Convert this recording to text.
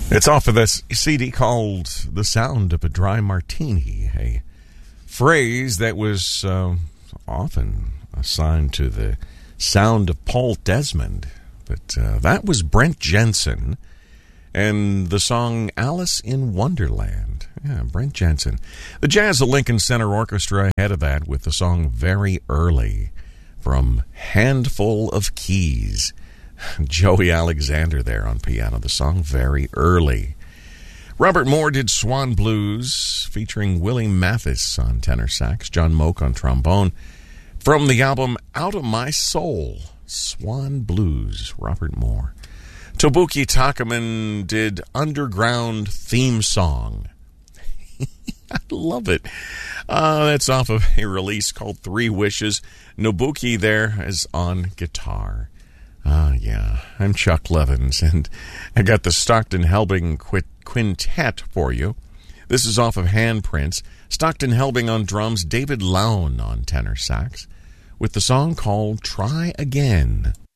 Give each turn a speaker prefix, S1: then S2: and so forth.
S1: It's off of this CD called The Sound of a Dry Martini, a phrase that was often assigned to the sound of Paul Desmond. But that was Brent Jensen and the song Alice in Wonderland. Yeah, Brent Jensen. The Jazz at Lincoln Center Orchestra ahead of that with the song Very Early from Handful of Keys. Joey Alexander there on piano, the song Very Early. Robert Moore did Swan Blues, featuring Willie Mathis on tenor sax, John Moak on trombone. From the album Out of My Soul, Swan Blues, Robert Moore. Tobuki Takaman did Underground Theme Song. I love it. That's off of a release called Three Wishes. Nobuki there is on guitar. Yeah, I'm Chuck Levins, and I got the Stockton Helbing Quintet for you. This is off of Handprints. Stockton Helbing on drums, David Lown on tenor sax, with the song called Try Again.